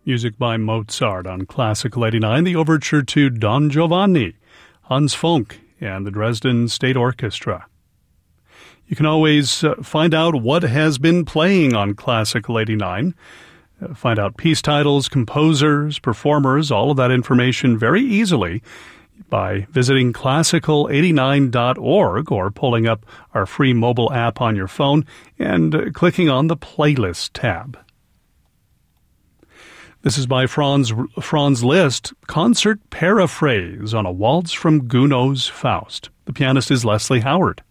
Music by Mozart on Classical 89, the overture to Don Giovanni, Hans Funk, and the Dresden State Orchestra. You can always find out what has been playing on Classical 89. Find out piece titles, composers, performers, all of that information very easily by visiting classical89.org or pulling up our free mobile app on your phone and clicking on the Playlist tab. This is by Franz Liszt, Concert Paraphrase on a Waltz from Gounod's Faust. The pianist is Leslie Howard.